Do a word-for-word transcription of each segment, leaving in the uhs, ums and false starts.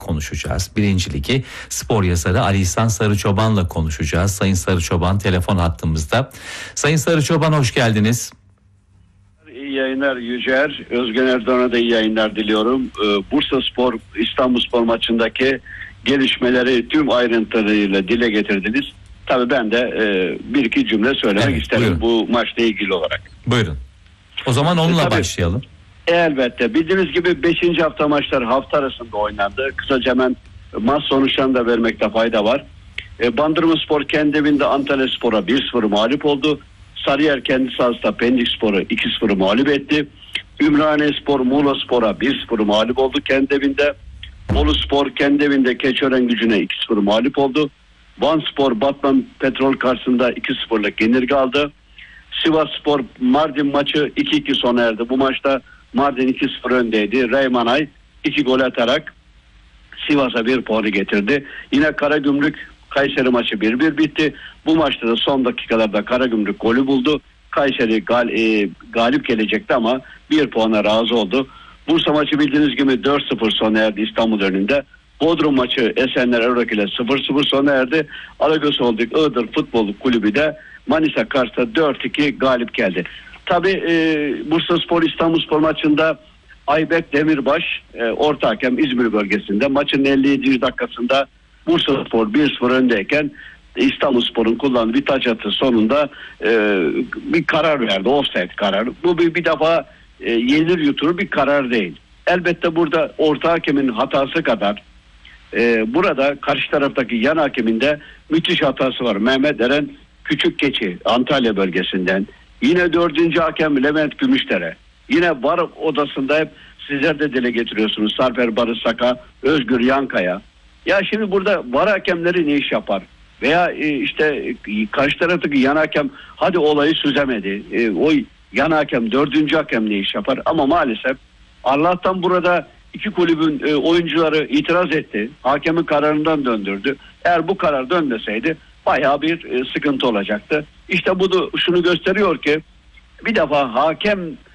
konuşacağız. Birinci Ligi spor yazarı Ali İhsan Sarıçoban'la konuşacağız. Sayın Sarıçoban telefon hattımızda. Sayın Sarıçoban hoş geldiniz. İyi yayınlar Yücer. Özgen Erdoğan'a da iyi yayınlar diliyorum. Ee, Bursaspor İstanbulspor maçındaki gelişmeleri tüm ayrıntılarıyla dile getirdiniz. Tabii ben de e, bir iki cümle söylemek evet, isterim buyurun. bu maçla ilgili olarak. Buyurun. O zaman onunla Tabii, başlayalım. Elbette. Bildiğiniz gibi beşinci hafta maçları hafta arasında oynandı. Kısaca hemen maç sonuçlarını da vermekte fayda var. E, Bandırmaspor kendi evinde Antalyaspor'a bir sıfır mağlup oldu. Sarıyer kendi sahasında Pendikspor'u iki sıfır mağlup etti. Ümraniyespor Muğlaspor'a bir sıfır mağlup oldu kendi evinde. Boluspor kendi evinde Keçiören-Gücü'ne iki sıfır mağlup oldu. Vanspor Batman Petrol karşısında iki sıfırlık yenilgi aldı. Sivasspor Mardin maçı iki iki sona erdi. Bu maçta Mardin iki sıfır öndeydi. Reymanay iki gol atarak Sivas'a bir puanı getirdi. Yine Karagümrük Kayseri maçı bir bir bitti. Bu maçta da son dakikalarda Karagümrük golü buldu. Kayseri gal, e, galip gelecekti ama bir puana razı oldu. Bursa maçı bildiğiniz gibi dört sıfır sona erdi İstanbul önünde. Bodrum maçı Esenler Evrak ile sıfır sıfır sona erdi. Alagöz Holding Iğdır Futbol Kulübü de Manisa karşısında dört iki galip geldi. Tabii e, Bursaspor İstanbulspor maçında Aybek Demirbaş e, orta hakem İzmir bölgesinde maçın elli yedinci dakikasında Bursaspor bir sıfır öndeyken İstanbulspor'un kullandığı bir taç atışı sonunda e, bir karar verdi. Offside kararı. Bu bir, bir defa e, yenilir yutulur bir karar değil. Elbette burada orta hakemin hatası kadar e, burada karşı taraftaki yan hakemin de müthiş hatası var. Mehmet Eren Küçükgeçi Antalya bölgesinden. Yine dördüncü hakem Levent Gümüşdere. Yine var odasında hep sizler de dile getiriyorsunuz. Sarper Barış Saka, Özgür Yankaya. Ya şimdi burada var hakemleri ne iş yapar? Veya e, işte e, karşı taraftaki yan hakem hadi olayı süzemedi. E, o yan hakem, dördüncü hakem ne iş yapar? Ama maalesef Allah'tan burada iki kulübün e, oyuncuları itiraz etti. Hakemin kararından döndürdü. Eğer bu karar dönmeseydi bayağı bir e, sıkıntı olacaktı. İşte bu da şunu gösteriyor ki bir defa hakem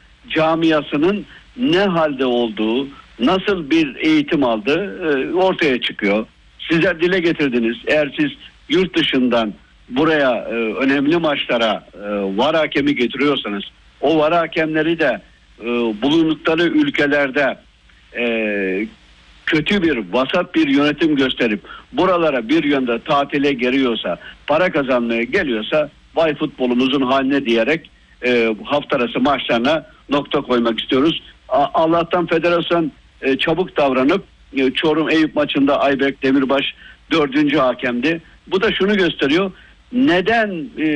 camiasının ne halde olduğu, nasıl bir eğitim aldığı e, ortaya çıkıyor. Sizler dile getirdiniz. Eğer siz yurt dışından buraya e, önemli maçlara e, var hakemi getiriyorsanız o var hakemleri de e, bulundukları ülkelerde e, kötü bir vasat bir yönetim gösterip buralara bir yönde tatile geliyorsa, para kazanmaya geliyorsa vay futbolumuzun haline diyerek e, hafta arası maçlarına nokta koymak istiyoruz. A- Allah'tan federasyon e, çabuk davranıp e, Çorum Eyüp maçında Aybek Demirbaş dördüncü hakemdi. Bu da şunu gösteriyor. Neden e,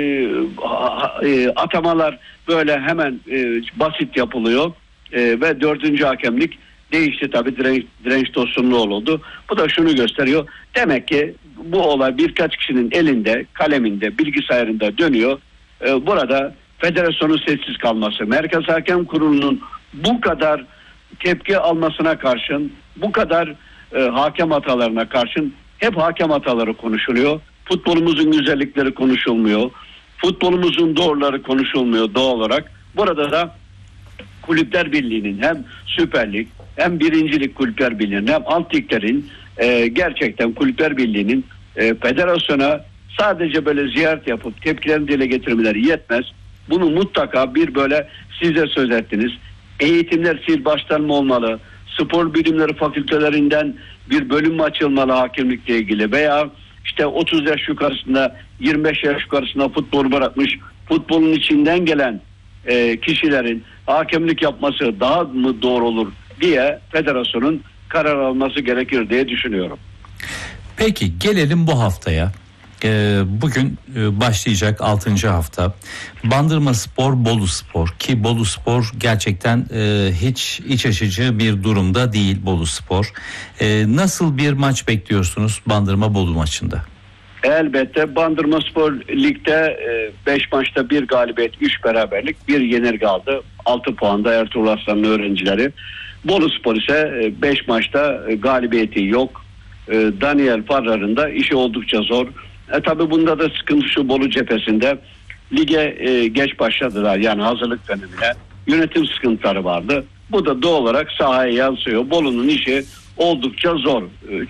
e, atamalar böyle hemen e, basit yapılıyor e, ve dördüncü hakemlik değişti tabii, direnç, direnç Tosunluoğlu oldu. Bu da şunu gösteriyor. Demek ki bu olay birkaç kişinin elinde, kaleminde, bilgisayarında dönüyor. Ee, burada federasyonun sessiz kalması, Merkez Hakem Kurulu'nun bu kadar tepki almasına karşın, bu kadar e, hakem hatalarına karşın hep hakem hataları konuşuluyor. Futbolumuzun güzellikleri konuşulmuyor. Futbolumuzun doğruları konuşulmuyor doğal olarak. Burada da Kulüpler Birliği'nin hem Süper Lig hem Birincilik Kulüpler Birliği'nin hem alt liglerin e, gerçekten Kulüpler Birliği'nin e, federasyona sadece böyle ziyaret yapıp tepkilerini dile getirmeleri yetmez. Bunu mutlaka bir böyle siz de söz ettiniz. Eğitimler sil baştan mı olmalı? Spor bilimleri fakültelerinden bir bölüm mü açılmalı hakemlikle ilgili? Veya işte otuz yaş yukarısında yirmi beş yaş yukarısında futbol bırakmış futbolun içinden gelen e, kişilerin hakemlik yapması daha mı doğru olur diye federasyonun karar alması gerekir diye düşünüyorum. Peki gelelim bu haftaya. Ee, bugün e, başlayacak altıncı hafta. Bandırmaspor Boluspor ki Boluspor gerçekten e, hiç iç açıcı bir durumda değil Boluspor. E, nasıl bir maç bekliyorsunuz Bandırma Bolu maçında? Elbette Bandırmaspor ligde beş maçta bir galibiyet, üç beraberlik, bir yenilgi aldı. altı puanda Ertuğrul Aslan'ın öğrencileri. Boluspor ise beş maçta galibiyeti yok. Daniel Farrar'ın da işi oldukça zor. E, tabii bunda da sıkıntı şu, Bolu cephesinde lige e, geç başladılar, yani hazırlık dönemine. Yönetim sıkıntıları vardı. Bu da doğal olarak sahaya yansıyor. Bolu'nun işi oldukça zor. E,